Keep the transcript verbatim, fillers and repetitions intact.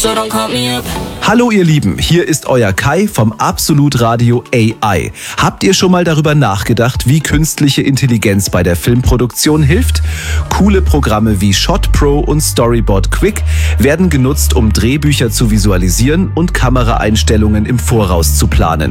so don't call me up. Hallo ihr Lieben, hier ist euer Kai vom Absolut Radio A I. Habt ihr schon mal darüber nachgedacht, wie künstliche Intelligenz bei der Filmproduktion hilft? Coole Programme wie ShotPro und Storyboard Quick werden genutzt, um Drehbücher zu visualisieren und Kameraeinstellungen im Voraus zu planen.